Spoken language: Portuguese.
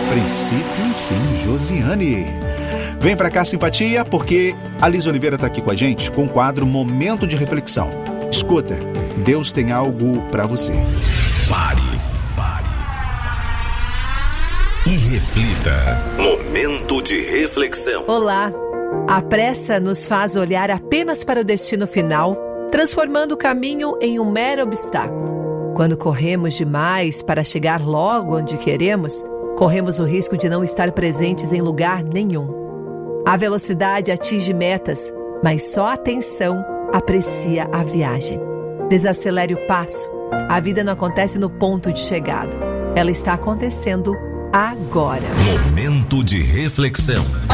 princípio e fim, Josiane. Vem pra cá, simpatia, porque a Liz Oliveira tá aqui com a gente com o quadro Momento de Reflexão. Escuta, Deus tem algo pra você. Pare e reflita. Momento de reflexão. Olá! A pressa nos faz olhar apenas para o destino final, transformando o caminho em um mero obstáculo. Quando corremos demais para chegar logo onde queremos, corremos o risco de não estar presentes em lugar nenhum. A velocidade atinge metas, mas só a atenção aprecia a viagem. Desacelere o passo. A vida não acontece no ponto de chegada. Ela está acontecendo agora. Momento de reflexão.